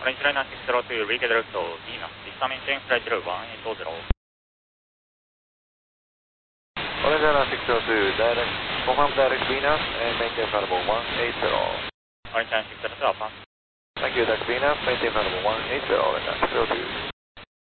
Orange Liner 602, Wicked Route to Venus, is maintain flight level 180. Orange Liner 602, direct, confirm direct Venus and maintain flight level 180. Orange Liner 602, upon. Thank you, direct Venus, maintain flight level 180, Orange Liner 602.